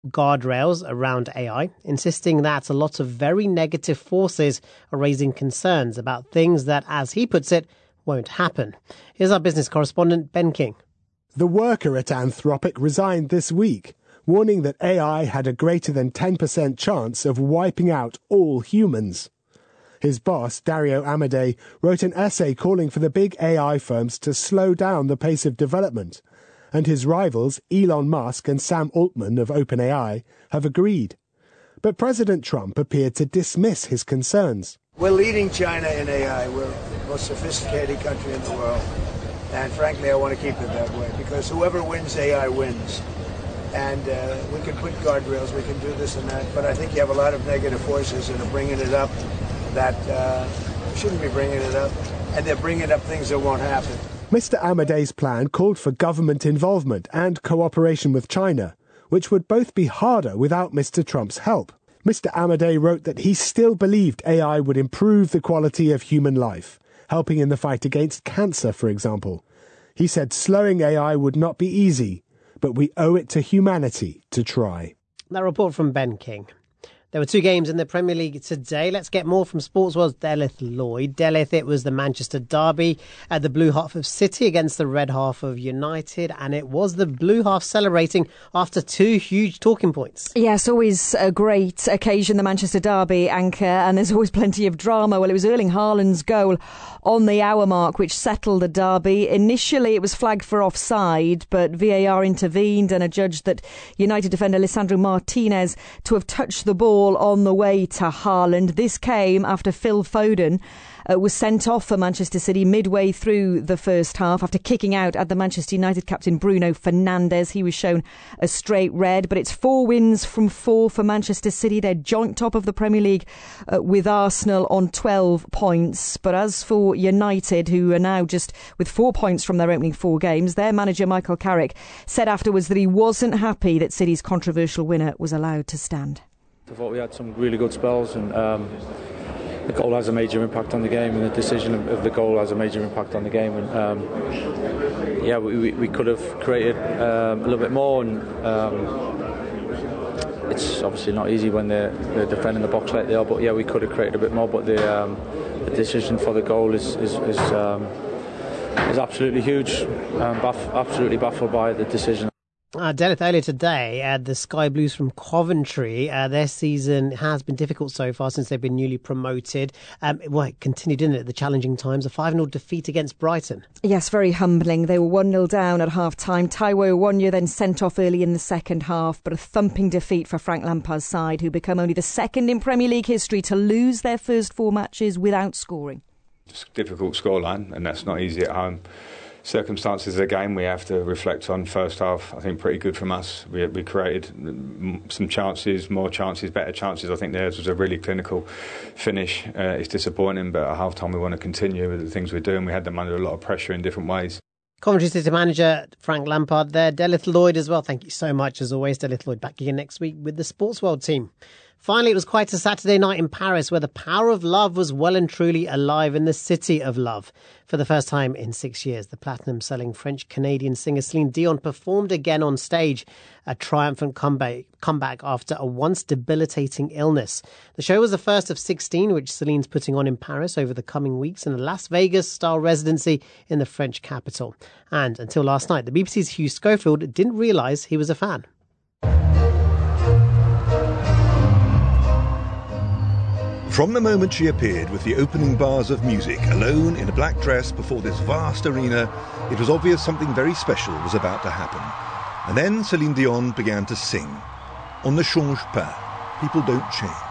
guardrails around AI, insisting that a lot of very negative forces are raising concerns about things that, as he puts it, won't happen. Here's our business correspondent, Ben King. The worker at Anthropic resigned this week, warning that AI had a greater than 10% chance of wiping out all humans. His boss, Dario Amodei, wrote an essay calling for the big AI firms to slow down the pace of development, and his rivals, Elon Musk and Sam Altman of OpenAI, have agreed. But President Trump appeared to dismiss his concerns. We're leading China in AI. We're the most sophisticated country in the world. And frankly, I want to keep it that way, because whoever wins AI wins. And we can put guardrails, we can do this and that, but I think you have a lot of negative forces that are bringing it up that shouldn't be bringing it up, and they're bringing up things that won't happen. Mr. Amodei's plan called for government involvement and cooperation with China, which would both be harder without Mr. Trump's help. Mr. Amodei wrote that he still believed AI would improve the quality of human life, helping in the fight against cancer, for example. He said slowing AI would not be easy, but we owe it to humanity to try. That report from Ben King. There were two games in the Premier League today. Let's get more from Sportsworld's Delith Lloyd. Delith, it was the Manchester derby at the blue half of City against the red half of United, and it was the blue half celebrating after two huge talking points. Yes, always a great occasion, the Manchester derby, Anchor, and there's always plenty of drama. Well, it was Erling Haaland's goal on the hour mark which settled the derby. Initially, it was flagged for offside, but VAR intervened and adjudged that United defender Lisandro Martinez to have touched the ball on the way to Haaland. This came after Phil Foden was sent off for Manchester City midway through the first half after kicking out at the Manchester United captain Bruno Fernandes. He was shown a straight red, but it's 4 wins from 4 for Manchester City. They're joint top of the Premier League with Arsenal on 12 points. But as for United, who are now just with 4 points from their opening 4 games, their manager Michael Carrick said afterwards that he wasn't happy that City's controversial winner was allowed to stand. I thought we had some really good spells, and the goal has a major impact on the game, and the decision of the goal has a major impact on the game. And we could have created a little bit more, and it's obviously not easy when they're defending the box like they are. But yeah, we could have created a bit more. But the decision for the goal is absolutely huge. Absolutely baffled by the decision. Delith, earlier today, the Sky Blues from Coventry, their season has been difficult so far since they've been newly promoted. It continued, didn't it, the challenging times, a 5-0 defeat against Brighton. Yes, very humbling. They were 1-0 down at half-time. Taiwo Awoniyi then sent off early in the second half, but a thumping defeat for Frank Lampard's side, who become only the second in Premier League history to lose their first 4 matches without scoring. It's a difficult scoreline, and that's not easy at home. Circumstances of the game we have to reflect on. First half, I think pretty good from us. We created some chances, more chances, better chances. I think theirs was a really clinical finish. It's disappointing, but at half time we want to continue with the things we're doing. We had them under a lot of pressure in different ways. Coventry City manager Frank Lampard there. Delith Lloyd as well. Thank you so much as always. Delith Lloyd back again next week with the Sports World team. Finally, it was quite a Saturday night in Paris where the power of love was well and truly alive in the city of love. For the first time in 6 years, the platinum-selling French-Canadian singer Celine Dion performed again on stage, a triumphant comeback after a once debilitating illness. The show was the first of 16 which Celine's putting on in Paris over the coming weeks in a Las Vegas-style residency in the French capital. And until last night, the BBC's Hugh Schofield didn't realise he was a fan. From the moment she appeared with the opening bars of music, alone in a black dress before this vast arena, it was obvious something very special was about to happen. And then Celine Dion began to sing. On ne change pas. People don't change.